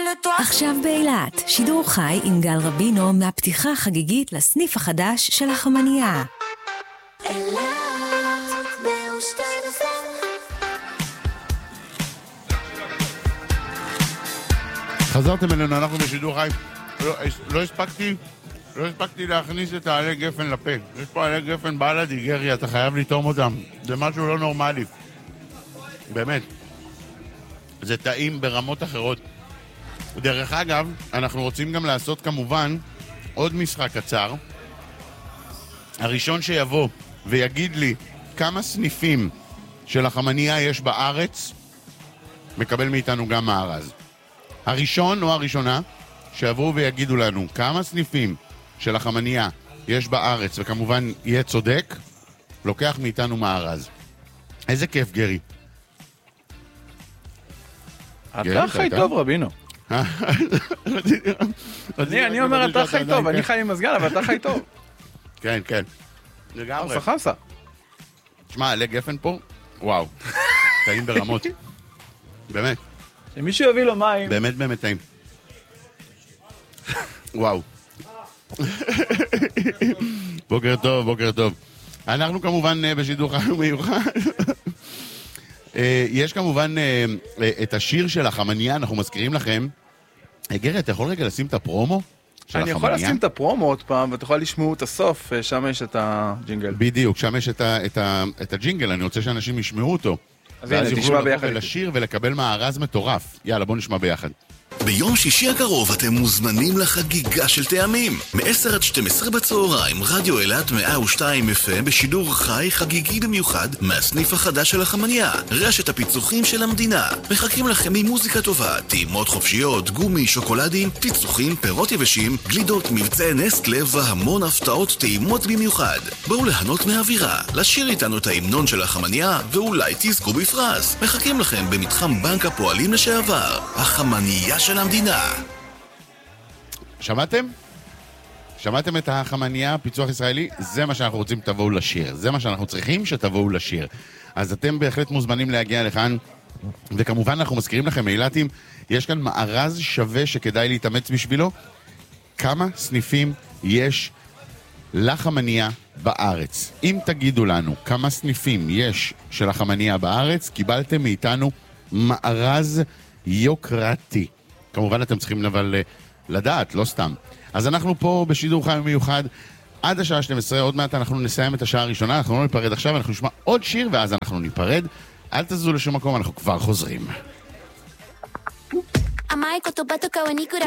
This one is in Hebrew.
עכשיו באילת, שידור חי עם גל רבינו מהפתיחה החגיגית לסניף החדש של החמניה. חזרתם אלינו, אנחנו בשידור חי. לא הספקתי להכניס את העלי גפן לפה. יש פה עלי גפן בלדי, גרי, אתה חייב לטעום אותם. זה משהו לא נורמלי. באמת. זה טעים ברמות אחרות. דרך אגב, אנחנו רוצים גם לעשות כמובן עוד משחק קצר. הראשון שיבוא ויגיד לי כמה סניפים של החמניה יש בארץ, מקבל מאיתנו גם מארז. הראשון או הראשונה שיבואו ויגידו לנו כמה סניפים של החמניה יש בארץ, וכמובן יהיה צודק, לוקח מאיתנו מארז. איזה כיף, גרי. אתה חי טוב, רבינו. אני אומר, אתה חי טוב, אני חי עם מזגן, אבל אתה חי טוב. כן, כן. לגמרי. חמסה. תשמע, עלי גפן פה, וואו. טעים ברמות. באמת. שמישהו יביא לו מים. באמת באמת טעים. וואו. בוקר טוב, בוקר טוב. אנחנו כמובן בשידור חי ומיוחד. יש כמובן את השיר של החמניה, אנחנו מזכירים לכם. גרי, אתה יכול רגע לשים את הפרומו של החמניה? אני יכול לשים את הפרומו עוד פעם, ואתה יכול לשמוע את הסוף, שם יש את הג'ינגל. בדיוק, שם יש את הג'ינגל, אני רוצה שאנשים ישמעו אותו. אז הנה, תשמע ביחד. ולשיר ולקבל מארז מטורף. יאללה, בוא נשמע ביחד. ביום שישי הקרוב אתם מוזמנים לחגיגה של טעמים. מ-10 עד 12 בצהריים, רדיו אילת 102 FM בשידור חי חגיגי במיוחד מהסניף החדש של החמניה. רשת הפיצוחים של המדינה. מחכים לכם ממוזיקה טובה, טעימות חופשיות, גומי, שוקולדים, פיצוחים, פירות יבשים, גלידות, מבצעי נסטלה והמון הפתעות טעימות במיוחד. בואו ליהנות מהאווירה, לשיר איתנו את ההמנון של החמניה ואולי תזכו בפרס. מחכים לכם במתחם בנק הפועלים לשעבר. החמניה של המדינה. שמעתם? שמעתם את החמניה, פיצוח ישראלי? זה מה שאנחנו רוצים שתבואו לשיר. זה מה שאנחנו צריכים שתבואו לשיר. אז אתם בהחלט מוזמנים להגיע לכאן. וכמובן אנחנו מזכירים לכם, אילתים, יש כאן מארז שווה שכדאי להתאמץ בשבילו. כמה סניפים יש לחמניה בארץ? אם תגידו לנו כמה סניפים יש של החמניה בארץ, קיבלתם מאיתנו מארז יוקרתי. כמובן אתם צריכים אבל לדעת, לא סתם. אז אנחנו פה בשידור חי מיוחד עד השעה 12, עוד מעט אנחנו נסיים את השעה הראשונה, אנחנו לא ניפרד עכשיו, אנחנו נשמע עוד שיר ואז אנחנו ניפרד. אל תזוזו לשום מקום, אנחנו כבר חוזרים.